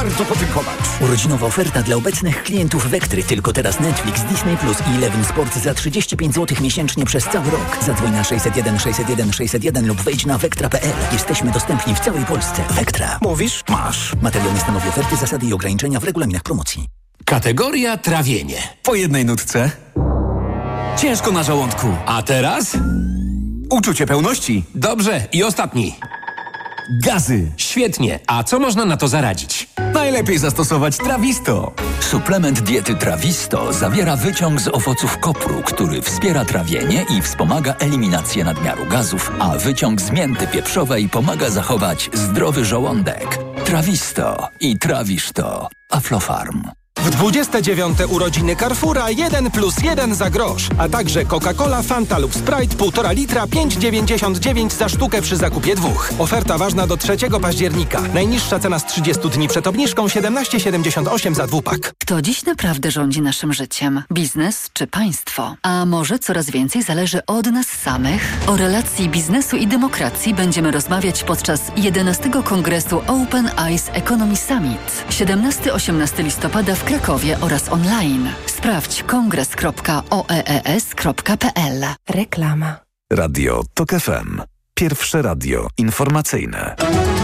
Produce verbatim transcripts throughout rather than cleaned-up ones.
bardzo podziękować. Urodzinowa oferta dla obecnych klientów Wektry. Tylko teraz Netflix, Disney Plus i Eleven Sport za trzydzieści pięć złotych miesięcznie przez cały rok. Zadzwoń na sześćset jeden sześćset jeden sześćset jeden lub wejdź na wektra kropka pe el. Jesteśmy dostępni w całej Polsce. Wektra. Mówisz? Masz. Materiał nie stanowi oferty, zasady i ograniczenia w regulaminach promocji. Kategoria trawienie. Po jednej nutce. Ciężko na żołądku. A teraz? Uczucie pełności. Dobrze. I ostatni. Gazy. Świetnie. A co można na to zaradzić? Najlepiej zastosować Trawisto. Suplement diety Trawisto zawiera wyciąg z owoców kopru, który wspiera trawienie i wspomaga eliminację nadmiaru gazów, a wyciąg z mięty pieprzowej pomaga zachować zdrowy żołądek. Trawisto i trawisz to. Aflofarm. W dwudzieste dziewiąte urodziny Carrefoura jeden plus jeden za grosz, a także Coca-Cola, Fanta lub Sprite półtora litra pięć dziewięćdziesiąt dziewięć za sztukę przy zakupie dwóch. Oferta ważna do trzeciego października. Najniższa cena z trzydziestu dni przed obniżką siedemnaście siedemdziesiąt osiem za dwupak. Kto dziś naprawdę rządzi naszym życiem? Biznes czy państwo? A może coraz więcej zależy od nas samych? O relacji biznesu i demokracji będziemy rozmawiać podczas jedenastego Kongresu Open Eyes Economy Summit. siedemnastego do osiemnastego listopada w Krakowie oraz online. Sprawdź kongres kropka o e e s kropka pe el. Reklama. Radio Tok F M. Pierwsze radio informacyjne.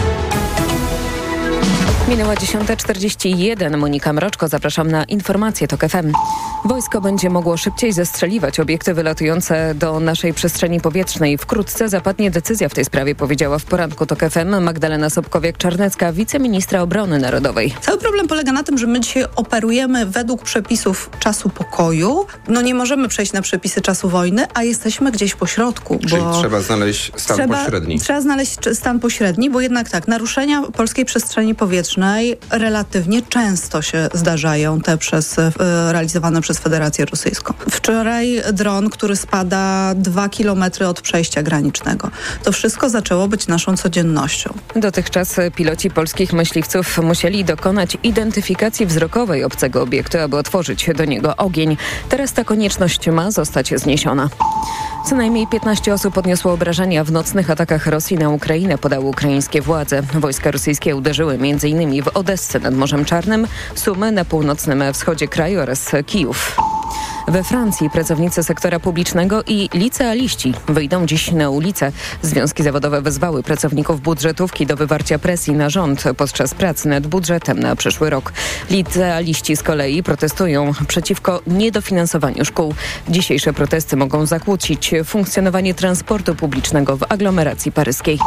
Minęła dziesiąta czterdzieści jeden. Monika Mroczko, zapraszam na informacje Tok F M. Wojsko będzie mogło szybciej zestrzeliwać obiekty wylatujące do naszej przestrzeni powietrznej. Wkrótce zapadnie decyzja w tej sprawie, powiedziała w poranku Tok F M Magdalena Sobkowiak-Czarnecka, wiceministra obrony narodowej. Cały problem polega na tym, że my dzisiaj operujemy według przepisów czasu pokoju. No nie możemy przejść na przepisy czasu wojny, a jesteśmy gdzieś po środku. Czyli bo trzeba znaleźć stan trzeba, pośredni. Trzeba znaleźć stan pośredni, bo jednak tak, naruszenia polskiej przestrzeni powietrznej relatywnie często się zdarzają, te przez, e, realizowane przez Federację Rosyjską. Wczoraj dron, który spada dwa kilometry od przejścia granicznego. To wszystko zaczęło być naszą codziennością. Dotychczas piloci polskich myśliwców musieli dokonać identyfikacji wzrokowej obcego obiektu, aby otworzyć do niego ogień. Teraz ta konieczność ma zostać zniesiona. Co najmniej piętnaście osób odniosło obrażenia w nocnych atakach Rosji na Ukrainę, podały ukraińskie władze. Wojska rosyjskie uderzyły m.in. w Odessę nad Morzem Czarnym, Sumy na północnym wschodzie kraju oraz Kijów. We Francji pracownicy sektora publicznego i licealiści wyjdą dziś na ulicę. Związki zawodowe wezwały pracowników budżetówki do wywarcia presji na rząd podczas prac nad budżetem na przyszły rok. Licealiści z kolei protestują przeciwko niedofinansowaniu szkół. Dzisiejsze protesty mogą zakłócić funkcjonowanie transportu publicznego w aglomeracji paryskiej.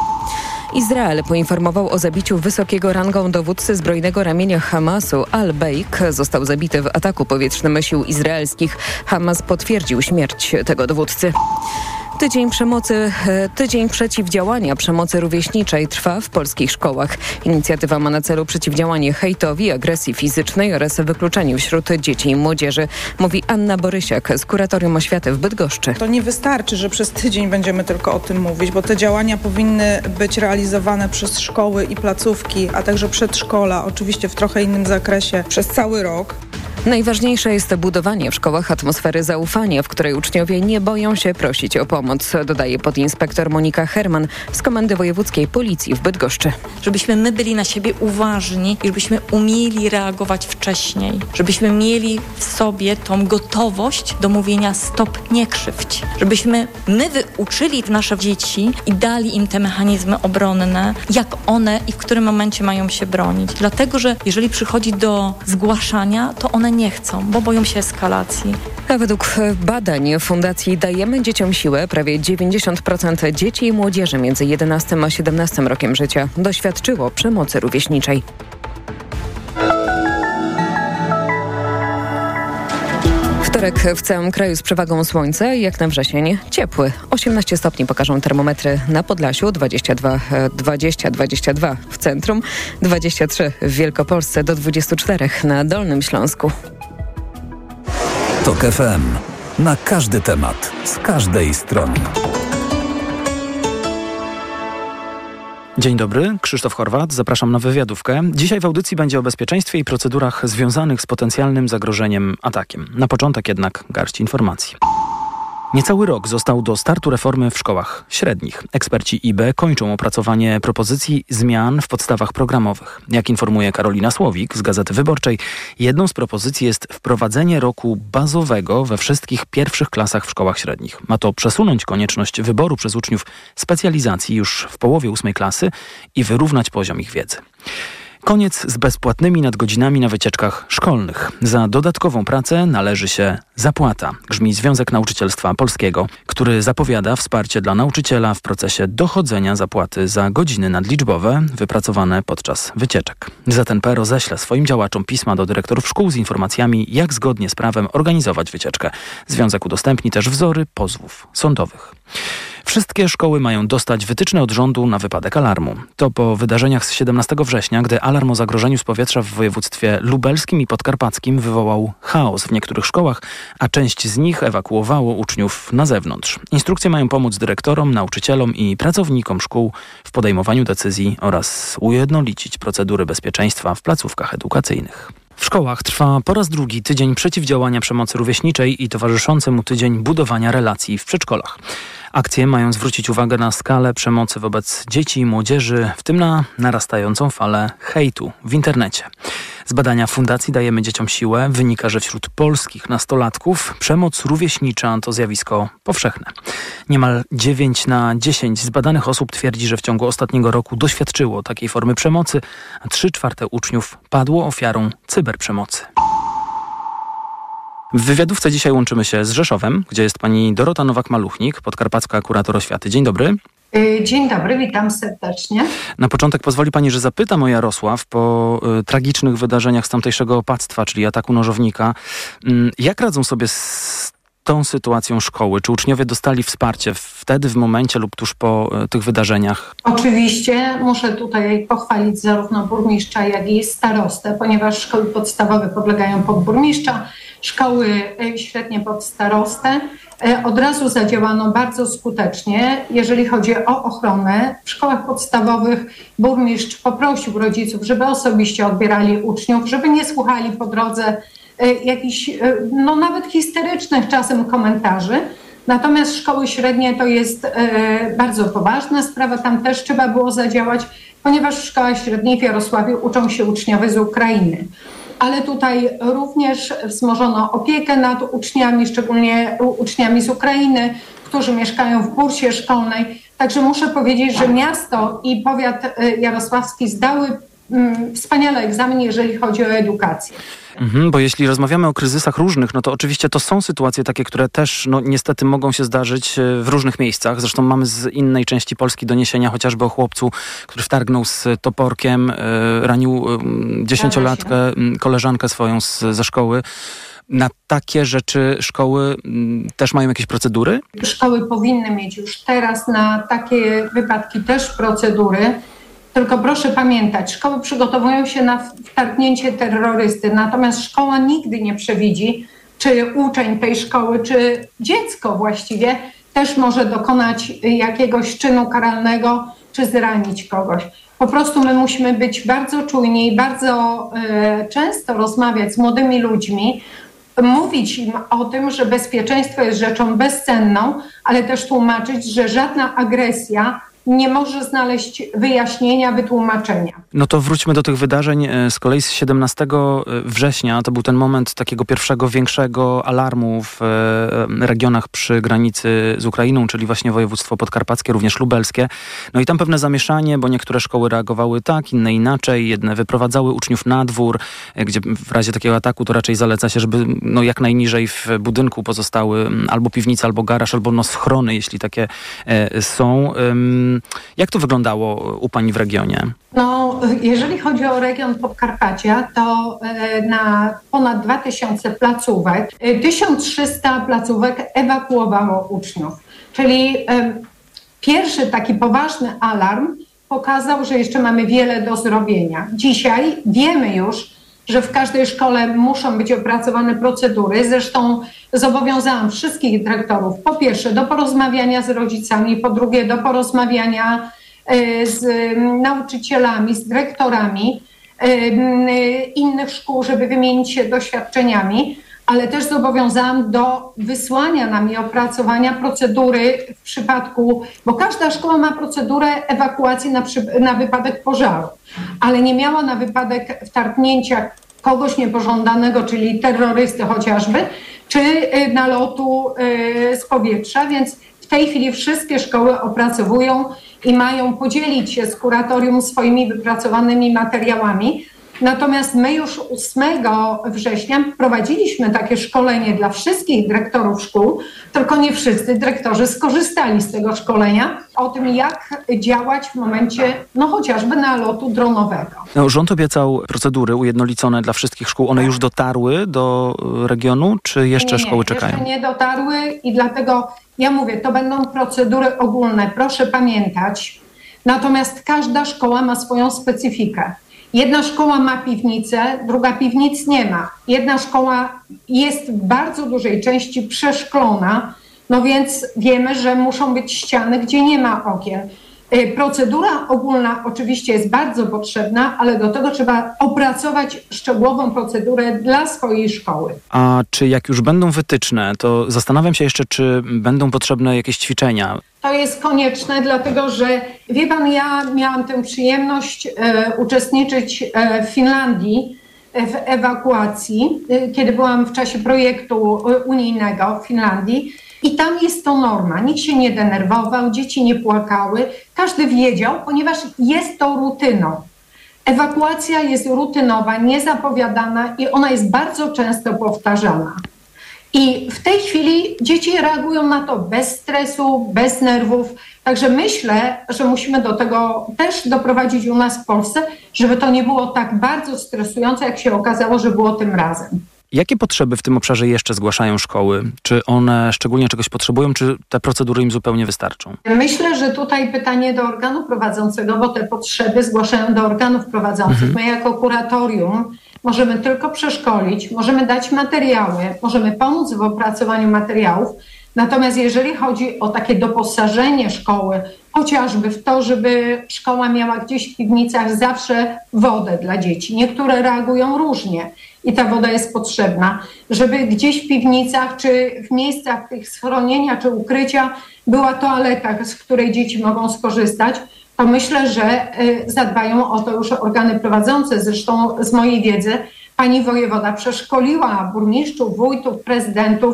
Izrael poinformował o zabiciu wysokiego rangą dowódcy zbrojnego ramienia Hamasu. Al-Beik został zabity w ataku powietrznym sił izraelskich. Hamas potwierdził śmierć tego dowódcy. Tydzień przemocy, tydzień przeciwdziałania przemocy rówieśniczej trwa w polskich szkołach. Inicjatywa ma na celu przeciwdziałanie hejtowi, agresji fizycznej oraz wykluczeniu wśród dzieci i młodzieży, mówi Anna Borysiak z Kuratorium Oświaty w Bydgoszczy. To nie wystarczy, że przez tydzień będziemy tylko o tym mówić, bo te działania powinny być realizowane przez szkoły i placówki, a także przedszkola, oczywiście w trochę innym zakresie, przez cały rok. Najważniejsze jest budowanie w szkołach atmosfery zaufania, w której uczniowie nie boją się prosić o pomoc, dodaje podinspektor Monika Herman z Komendy Wojewódzkiej Policji w Bydgoszczy. Żebyśmy my byli na siebie uważni i żebyśmy umieli reagować wcześniej. Żebyśmy mieli w sobie tą gotowość do mówienia stop, nie krzywdź. Żebyśmy my uczyli nasze dzieci i dali im te mechanizmy obronne, jak one i w którym momencie mają się bronić. Dlatego, że jeżeli przychodzi do zgłaszania, to one nie chcą, bo boją się eskalacji. A według badań Fundacji Dajemy Dzieciom Siłę prawie dziewięćdziesiąt procent dzieci i młodzieży między jedenastym a siedemnastym rokiem życia doświadczyło przemocy rówieśniczej. Wtorek w całym kraju z przewagą słońca i jak na wrzesień ciepły. osiemnaście stopni pokażą termometry na Podlasiu, dwadzieścia dwa, dwadzieścia, dwadzieścia dwa w centrum, dwadzieścia trzy w Wielkopolsce, do dwudziestu czterech na Dolnym Śląsku. Tok F M. Na każdy temat, z każdej strony. Dzień dobry, Krzysztof Horwat, zapraszam na wywiadówkę. Dzisiaj w audycji będzie o bezpieczeństwie i procedurach związanych z potencjalnym zagrożeniem atakiem. Na początek jednak garść informacji. Niecały rok został do startu reformy w szkołach średnich. Eksperci I B E kończą opracowanie propozycji zmian w podstawach programowych. Jak informuje Karolina Słowik z Gazety Wyborczej, jedną z propozycji jest wprowadzenie roku bazowego we wszystkich pierwszych klasach w szkołach średnich. Ma to przesunąć konieczność wyboru przez uczniów specjalizacji już w połowie ósmej klasy i wyrównać poziom ich wiedzy. Koniec z bezpłatnymi nadgodzinami na wycieczkach szkolnych. Za dodatkową pracę należy się zapłata, grzmi Związek Nauczycielstwa Polskiego, który zapowiada wsparcie dla nauczyciela w procesie dochodzenia zapłaty za godziny nadliczbowe wypracowane podczas wycieczek. Z N P roześle swoim działaczom pisma do dyrektorów szkół z informacjami, jak zgodnie z prawem organizować wycieczkę. Związek udostępni też wzory pozwów sądowych. Wszystkie szkoły mają dostać wytyczne od rządu na wypadek alarmu. To po wydarzeniach z siedemnastego września, gdy alarm o zagrożeniu z powietrza w województwie lubelskim i podkarpackim wywołał chaos w niektórych szkołach, a część z nich ewakuowało uczniów na zewnątrz. Instrukcje mają pomóc dyrektorom, nauczycielom i pracownikom szkół w podejmowaniu decyzji oraz ujednolicić procedury bezpieczeństwa w placówkach edukacyjnych. W szkołach trwa po raz drugi tydzień przeciwdziałania przemocy rówieśniczej i towarzyszący mu tydzień budowania relacji w przedszkolach. Akcje mają zwrócić uwagę na skalę przemocy wobec dzieci i młodzieży, w tym na narastającą falę hejtu w internecie. Z badania Fundacji Dajemy Dzieciom Siłę wynika, że wśród polskich nastolatków przemoc rówieśnicza to zjawisko powszechne. Niemal dziewięć na dziesięć z badanych osób twierdzi, że w ciągu ostatniego roku doświadczyło takiej formy przemocy, a trzy czwarte uczniów padło ofiarą cyberprzemocy. W wywiadówce dzisiaj łączymy się z Rzeszowem, gdzie jest pani Dorota Nowak-Maluchnik, podkarpacka kurator oświaty. Dzień dobry. Dzień dobry, witam serdecznie. Na początek pozwoli pani, że zapytam o Jarosław po y, tragicznych wydarzeniach z tamtejszego opactwa, czyli ataku nożownika. Y, jak radzą sobie z tą sytuacją szkoły? Czy uczniowie dostali wsparcie wtedy, w momencie lub tuż po y, tych wydarzeniach? Oczywiście muszę tutaj pochwalić zarówno burmistrza, jak i starostę, ponieważ szkoły podstawowe podlegają pod burmistrza, szkoły średnie pod starostę. Od razu zadziałano bardzo skutecznie, jeżeli chodzi o ochronę. W szkołach podstawowych burmistrz poprosił rodziców, żeby osobiście odbierali uczniów, żeby nie słuchali po drodze jakichś, no nawet histerycznych czasem komentarzy. Natomiast szkoły średnie to jest bardzo poważna sprawa, tam też trzeba było zadziałać, ponieważ w szkołach średnich w Jarosławiu uczą się uczniowie z Ukrainy. Ale tutaj również wzmożono opiekę nad uczniami, szczególnie uczniami z Ukrainy, którzy mieszkają w bursie szkolnej. Także muszę powiedzieć, że miasto i powiat jarosławski zdały mm, wspaniale egzamin, jeżeli chodzi o edukację. Mhm, bo jeśli rozmawiamy o kryzysach różnych, no to oczywiście to są sytuacje takie, które też no, niestety mogą się zdarzyć w różnych miejscach. Zresztą mamy z innej części Polski doniesienia chociażby o chłopcu, który wtargnął z toporkiem, y, ranił y, dziesięciolatkę, y, koleżankę swoją z, ze szkoły. Na takie rzeczy szkoły y, też mają jakieś procedury? Szkoły powinny mieć już teraz na takie wypadki też procedury. Tylko proszę pamiętać, szkoły przygotowują się na wtargnięcie terrorysty, natomiast szkoła nigdy nie przewidzi, czy uczeń tej szkoły, czy dziecko właściwie też może dokonać jakiegoś czynu karalnego, czy zranić kogoś. Po prostu my musimy być bardzo czujni i bardzo y, często rozmawiać z młodymi ludźmi, mówić im o tym, że bezpieczeństwo jest rzeczą bezcenną, ale też tłumaczyć, że żadna agresja nie może znaleźć wyjaśnienia, wytłumaczenia. No to wróćmy do tych wydarzeń. Z kolei z siedemnastego września to był ten moment takiego pierwszego większego alarmu w regionach przy granicy z Ukrainą, czyli właśnie województwo podkarpackie, również lubelskie. No i tam pewne zamieszanie, bo niektóre szkoły reagowały tak, inne inaczej. Jedne wyprowadzały uczniów na dwór, gdzie w razie takiego ataku to raczej zaleca się, żeby no jak najniżej w budynku pozostały albo piwnice, albo garaż, albo no schrony, jeśli takie są. Jak to wyglądało u pani w regionie? No, jeżeli chodzi o region Podkarpacia, to na ponad dwa tysiące placówek, tysiąc trzysta placówek ewakuowało uczniów. Czyli pierwszy taki poważny alarm pokazał, że jeszcze mamy wiele do zrobienia. Dzisiaj wiemy już, że w każdej szkole muszą być opracowane procedury. Zresztą zobowiązałam wszystkich dyrektorów, po pierwsze do porozmawiania z rodzicami, po drugie do porozmawiania z nauczycielami, z dyrektorami innych szkół, żeby wymienić się doświadczeniami. ale też zobowiązałam do wysłania nam i opracowania procedury w przypadku, bo każda szkoła ma procedurę ewakuacji na, przy, na wypadek pożaru, ale nie miała na wypadek wtargnięcia kogoś niepożądanego, czyli terrorysty chociażby, czy nalotu z powietrza, więc w tej chwili wszystkie szkoły opracowują i mają podzielić się z kuratorium swoimi wypracowanymi materiałami. Natomiast my już ósmego września prowadziliśmy takie szkolenie dla wszystkich dyrektorów szkół, tylko nie wszyscy dyrektorzy skorzystali z tego szkolenia o tym, jak działać w momencie, no chociażby nalotu dronowego. No, rząd obiecał procedury ujednolicone dla wszystkich szkół. One już dotarły do regionu, czy jeszcze nie, nie, szkoły czekają? Jeszcze nie dotarły i dlatego ja mówię, to będą procedury ogólne, proszę pamiętać. Natomiast każda szkoła ma swoją specyfikę. Jedna szkoła ma piwnicę, druga piwnic nie ma. Jedna szkoła jest w bardzo dużej części przeszklona, no więc wiemy, że muszą być ściany, gdzie nie ma okien. Procedura ogólna oczywiście jest bardzo potrzebna, ale do tego trzeba opracować szczegółową procedurę dla swojej szkoły. A czy jak już będą wytyczne, to zastanawiam się jeszcze, czy będą potrzebne jakieś ćwiczenia? To jest konieczne, dlatego że, wie pan, ja miałam tę przyjemność e, uczestniczyć e, w Finlandii e, w ewakuacji, e, kiedy byłam w czasie projektu unijnego w Finlandii. I tam jest to norma. Nikt się nie denerwował, dzieci nie płakały. Każdy wiedział, ponieważ jest to rutyną. Ewakuacja jest rutynowa, niezapowiadana i ona jest bardzo często powtarzana. I w tej chwili dzieci reagują na to bez stresu, bez nerwów. Także myślę, że musimy do tego też doprowadzić u nas w Polsce, żeby to nie było tak bardzo stresujące, jak się okazało, że było tym razem. Jakie potrzeby w tym obszarze jeszcze zgłaszają szkoły? Czy one szczególnie czegoś potrzebują, czy te procedury im zupełnie wystarczą? Myślę, że tutaj pytanie do organu prowadzącego, bo te potrzeby zgłaszają do organów prowadzących. Mhm. My jako kuratorium możemy tylko przeszkolić, możemy dać materiały, możemy pomóc w opracowaniu materiałów. Natomiast jeżeli chodzi o takie doposażenie szkoły, chociażby w to, żeby szkoła miała gdzieś w piwnicach zawsze wodę dla dzieci. Niektóre reagują różnie i ta woda jest potrzebna, żeby gdzieś w piwnicach czy w miejscach tych schronienia czy ukrycia była toaleta, z której dzieci mogą skorzystać, to myślę, że zadbają o to już organy prowadzące. Zresztą z mojej wiedzy pani wojewoda przeszkoliła burmistrzów, wójtów, prezydentów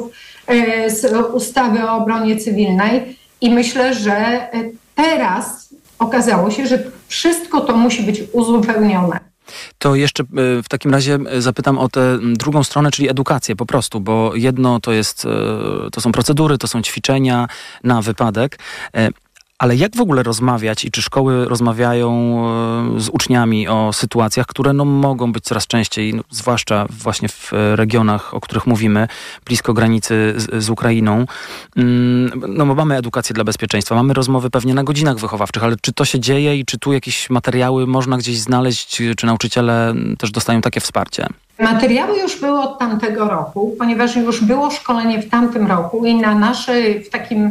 z ustawy o obronie cywilnej i myślę, że teraz okazało się, że wszystko to musi być uzupełnione. To jeszcze w takim razie zapytam o tę drugą stronę, czyli edukację po prostu, bo jedno to jest, to są procedury, to są ćwiczenia na wypadek. Ale jak w ogóle rozmawiać i czy szkoły rozmawiają z uczniami o sytuacjach, które no, mogą być coraz częściej, no, zwłaszcza właśnie w regionach, o których mówimy, blisko granicy z, z Ukrainą. No bo mamy edukację dla bezpieczeństwa, mamy rozmowy pewnie na godzinach wychowawczych, ale czy to się dzieje i czy tu jakieś materiały można gdzieś znaleźć, czy nauczyciele też dostają takie wsparcie? Materiały już były od tamtego roku, ponieważ już było szkolenie w tamtym roku i na naszej, w takim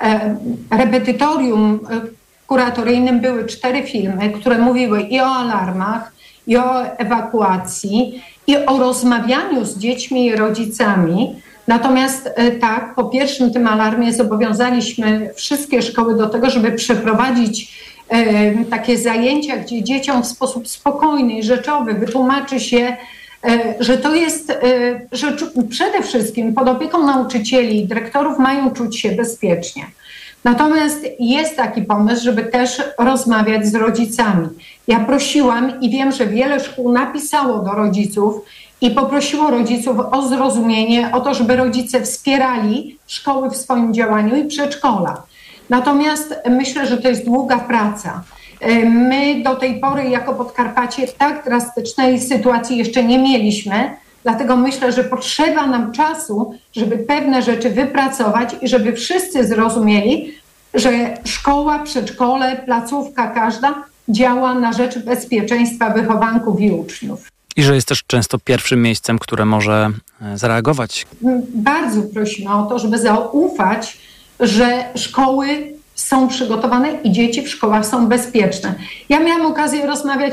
repetytorium kuratoryjnym były cztery filmy, które mówiły i o alarmach, i o ewakuacji, i o rozmawianiu z dziećmi i rodzicami. Natomiast tak, po pierwszym tym alarmie zobowiązaliśmy wszystkie szkoły do tego, żeby przeprowadzić e, takie zajęcia, gdzie dzieciom w sposób spokojny i rzeczowy wytłumaczy się, że to jest, że przede wszystkim pod opieką nauczycieli i dyrektorów mają czuć się bezpiecznie. Natomiast jest taki pomysł, żeby też rozmawiać z rodzicami. Ja prosiłam i wiem, że wiele szkół napisało do rodziców i poprosiło rodziców o zrozumienie, o to, żeby rodzice wspierali szkoły w swoim działaniu i przedszkola. Natomiast myślę, że to jest długa praca. My do tej pory jako Podkarpacie tak drastycznej sytuacji jeszcze nie mieliśmy, dlatego myślę, że potrzeba nam czasu, żeby pewne rzeczy wypracować i żeby wszyscy zrozumieli, że szkoła, przedszkole, placówka każda działa na rzecz bezpieczeństwa wychowanków i uczniów. I że jest też często pierwszym miejscem, które może zareagować. Bardzo prosimy o to, żeby zaufać, że szkoły są przygotowane i dzieci w szkołach są bezpieczne. Ja miałam okazję rozmawiać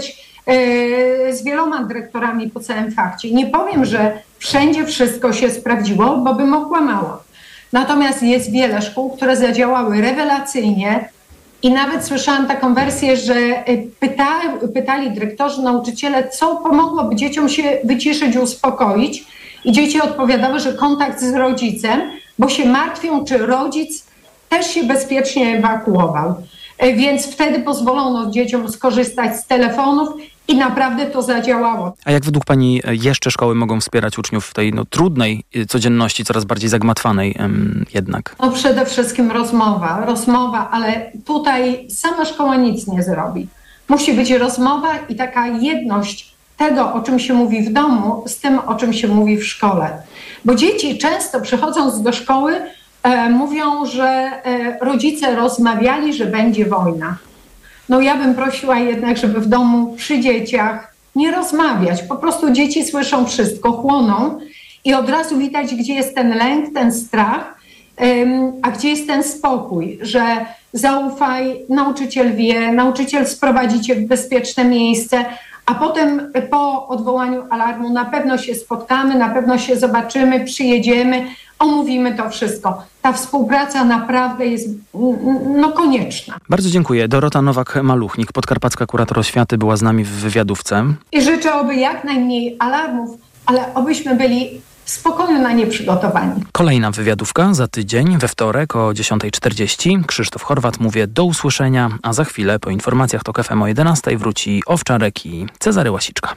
z wieloma dyrektorami po całym fakcie. Nie powiem, że wszędzie wszystko się sprawdziło, bo bym okłamała. Natomiast jest wiele szkół, które zadziałały rewelacyjnie i nawet słyszałam taką wersję, że pyta, pytali dyrektorzy, nauczyciele, co pomogłoby dzieciom się wyciszyć, uspokoić. I dzieci odpowiadały, że kontakt z rodzicem, bo się martwią, czy rodzic też się bezpiecznie ewakuował. Więc wtedy pozwolono dzieciom skorzystać z telefonów i naprawdę to zadziałało. A jak według Pani jeszcze szkoły mogą wspierać uczniów w tej no, trudnej codzienności, coraz bardziej zagmatwanej ym, jednak? No przede wszystkim rozmowa, rozmowa, ale tutaj sama szkoła nic nie zrobi. Musi być rozmowa i taka jedność tego, o czym się mówi w domu, z tym, o czym się mówi w szkole. Bo dzieci często przychodząc do szkoły e, mówią, że e, rodzice rozmawiali, że będzie wojna. No ja bym prosiła jednak, żeby w domu przy dzieciach nie rozmawiać. Po prostu dzieci słyszą wszystko, chłoną i od razu widać, gdzie jest ten lęk, ten strach, ym, a gdzie jest ten spokój, że zaufaj, nauczyciel wie, nauczyciel sprowadzi cię w bezpieczne miejsce, a potem po odwołaniu alarmu na pewno się spotkamy, na pewno się zobaczymy, przyjedziemy, omówimy to wszystko. Ta współpraca naprawdę jest no, konieczna. Bardzo dziękuję. Dorota Nowak-Maluchnik, podkarpacka kurator oświaty, była z nami w wywiadówce. I życzę, oby jak najmniej alarmów, ale obyśmy byli spokojnie na nie przygotowani. Kolejna wywiadówka za tydzień, we wtorek o dziesiąta czterdzieści. Krzysztof Horwat, mówię do usłyszenia, a za chwilę po informacjach TOK F M o jedenastej wróci Owczarek i Cezary Łasiczka.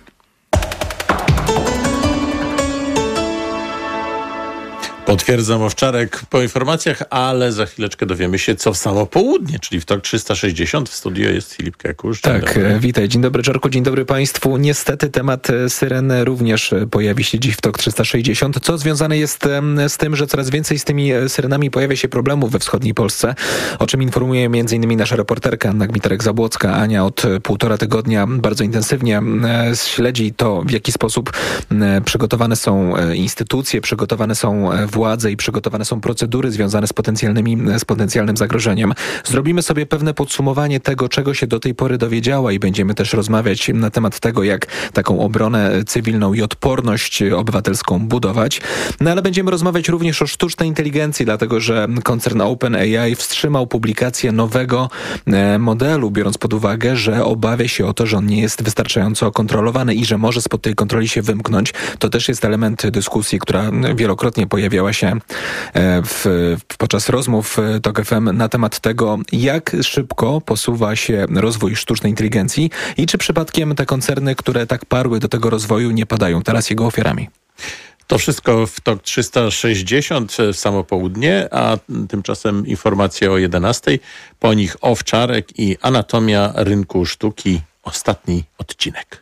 Potwierdzam, Owczarek po informacjach, ale za chwileczkę dowiemy się, co w samo południe, czyli w TOK trzysta sześćdziesiąt. W studio jest Filip Kekusz. Tak, dobry. Witaj. Dzień dobry, Czarku, dzień dobry Państwu. Niestety temat syren również pojawi się dziś w TOK trzysta sześćdziesiąt, co związane jest z tym, że coraz więcej z tymi syrenami pojawia się problemów we wschodniej Polsce, o czym informuje m.in. nasza reporterka Anna Gmiterek-Zabłocka. Ania od półtora tygodnia bardzo intensywnie śledzi to, w jaki sposób przygotowane są instytucje, przygotowane są władze i przygotowane są procedury związane z potencjalnymi, z potencjalnym zagrożeniem. Zrobimy sobie pewne podsumowanie tego, czego się do tej pory dowiedziała i będziemy też rozmawiać na temat tego, jak taką obronę cywilną i odporność obywatelską budować. No ale będziemy rozmawiać również o sztucznej inteligencji, dlatego że koncern OpenAI wstrzymał publikację nowego modelu, biorąc pod uwagę, że obawia się o to, że on nie jest wystarczająco kontrolowany i że może spod tej kontroli się wymknąć. To też jest element dyskusji, która wielokrotnie pojawiała się w, podczas rozmów TOK F M na temat tego, jak szybko posuwa się rozwój sztucznej inteligencji i czy przypadkiem te koncerny, które tak parły do tego rozwoju, nie padają teraz jego ofiarami. To wszystko w TOK trzysta sześćdziesiąt w samo południe, a tymczasem informacje o jedenastej. Po nich Owczarek i Anatomia rynku sztuki. Ostatni odcinek.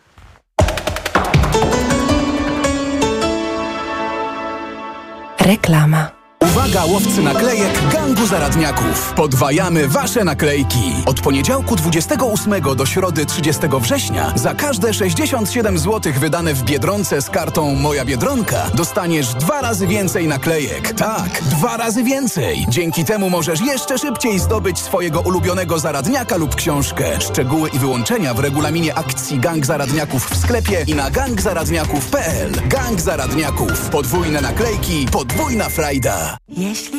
Reklama. Uwaga, łowcy naklejek gangu zaradniaków! Podwajamy wasze naklejki! Od poniedziałku dwudziestego ósmego do środy trzydziestego września za każde sześćdziesiąt siedem złotych wydane w Biedronce z kartą Moja Biedronka dostaniesz dwa razy więcej naklejek. Tak, dwa razy więcej! Dzięki temu możesz jeszcze szybciej zdobyć swojego ulubionego zaradniaka lub książkę. Szczegóły i wyłączenia w regulaminie akcji Gang Zaradniaków w sklepie i na gang zaradniaków kropka p l. Gang Zaradniaków. Podwójne naklejki, podwójna frajda. Jeśli